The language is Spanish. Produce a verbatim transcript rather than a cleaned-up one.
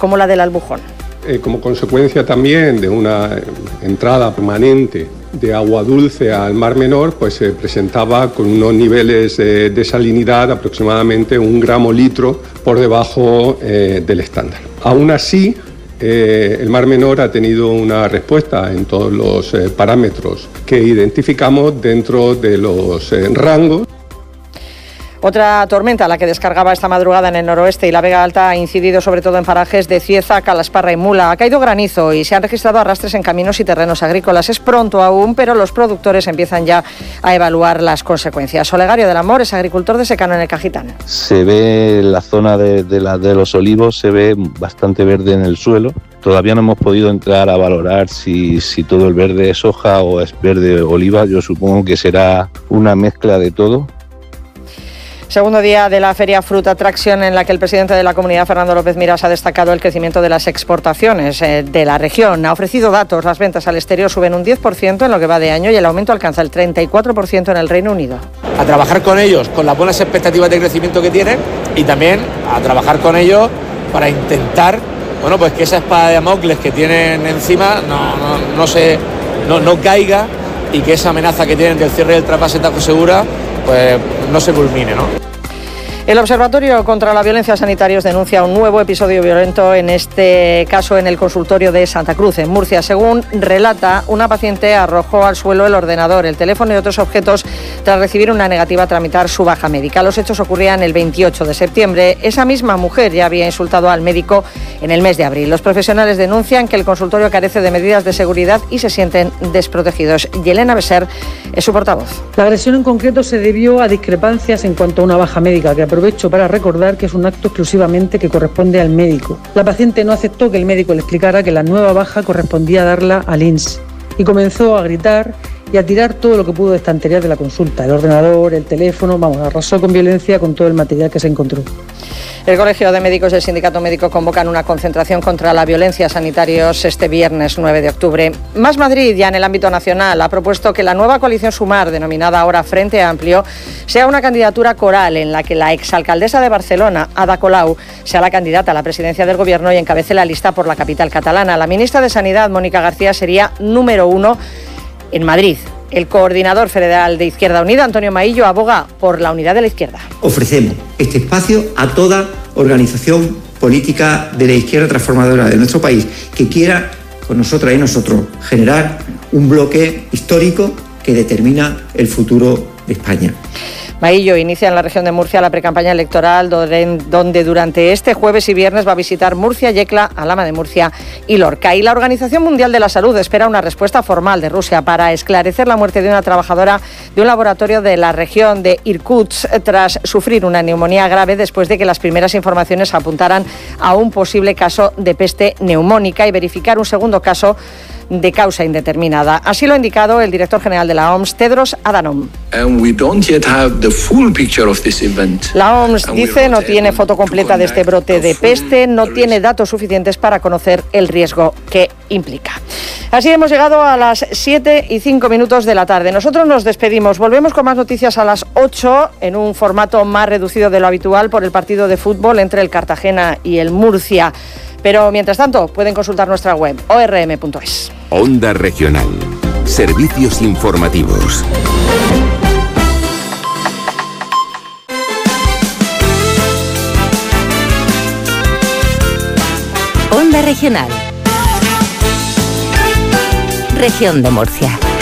como la del Albujón. Eh, como consecuencia también de una entrada permanente de agua dulce al Mar Menor, pues se presentaba con unos niveles eh, de salinidad aproximadamente un gramo litro por debajo eh, del estándar. Aún así, eh, el Mar Menor ha tenido una respuesta en todos los eh, parámetros que identificamos dentro de los eh, rangos. Otra tormenta, la que descargaba esta madrugada en el noroeste y la Vega Alta, ha incidido sobre todo en parajes de Cieza, Calasparra y Mula. Ha caído granizo y se han registrado arrastres en caminos y terrenos agrícolas. Es pronto aún, pero los productores empiezan ya a evaluar las consecuencias. Olegario del Amor es agricultor de secano en el Cajitán. Se ve la zona de, de, la, de los olivos, se ve bastante verde en el suelo. Todavía no hemos podido entrar a valorar si, si todo el verde es soja o es verde oliva. Yo supongo que será una mezcla de todo. Segundo día de la Feria Fruit Attraction, en la que el presidente de la comunidad, Fernando López Miras, ha destacado el crecimiento de las exportaciones eh, de la región. Ha ofrecido datos: las ventas al exterior suben un diez por ciento en lo que va de año y el aumento alcanza el treinta y cuatro por ciento en el Reino Unido. A trabajar con ellos con las buenas expectativas de crecimiento que tienen y también a trabajar con ellos para intentar, bueno, pues que esa espada de Damocles que tienen encima no, no, no, se, no, no caiga y que esa amenaza que tienen del cierre del trasvase Tajo Segura pues no se culmine, ¿no? El Observatorio contra la Violencia Sanitarios denuncia un nuevo episodio violento, en este caso en el consultorio de Santa Cruz, en Murcia. Según relata, una paciente arrojó al suelo el ordenador, el teléfono y otros objetos tras recibir una negativa a tramitar su baja médica. Los hechos ocurrían el veintiocho de septiembre. Esa misma mujer ya había insultado al médico en el mes de abril. Los profesionales denuncian que el consultorio carece de medidas de seguridad y se sienten desprotegidos. Yelena Beser es su portavoz. La agresión en concreto se debió a discrepancias en cuanto a una baja médica, que aprovecho para recordar que es un acto exclusivamente que corresponde al médico. La paciente no aceptó que el médico le explicara que la nueva baja correspondía darla al I N S y comenzó a gritar y a tirar todo lo que pudo de estanterías de la consulta, el ordenador, el teléfono, vamos, arrasó con violencia con todo el material que se encontró. El Colegio de Médicos y el Sindicato Médico convocan una concentración contra la violencia sanitarios este viernes nueve de octubre. Más Madrid, ya en el ámbito nacional, ha propuesto que la nueva coalición Sumar, denominada ahora Frente Amplio, sea una candidatura coral en la que la exalcaldesa de Barcelona, Ada Colau, sea la candidata a la presidencia del Gobierno y encabece la lista por la capital catalana. La ministra de Sanidad, Mónica García, sería número uno en Madrid. El coordinador federal de Izquierda Unida, Antonio Maillo, aboga por la unidad de la izquierda. Ofrecemos este espacio a toda organización política de la izquierda transformadora de nuestro país que quiera, con nosotras y nosotros, generar un bloque histórico que determina el futuro de España. Maillo inicia en la región de Murcia la precampaña electoral, donde durante este jueves y viernes va a visitar Murcia, Yecla, Alhama de Murcia y Lorca. Y la Organización Mundial de la Salud espera una respuesta formal de Rusia para esclarecer la muerte de una trabajadora de un laboratorio de la región de Irkutsk tras sufrir una neumonía grave después de que las primeras informaciones apuntaran a un posible caso de peste neumónica y verificar un segundo caso de causa indeterminada. Así lo ha indicado el director general de la O M S, Tedros Adhanom. La O M S dice no tiene foto completa de este brote de peste, no tiene datos suficientes para conocer el riesgo que implica. Así hemos llegado a las siete y cinco minutos de la tarde. Nosotros nos despedimos. Volvemos con más noticias a las ocho en un formato más reducido de lo habitual por el partido de fútbol entre el Cartagena y el Murcia. Pero mientras tanto pueden consultar nuestra web o r m punto es. Onda Regional. Servicios informativos. Onda Regional. Región de Murcia.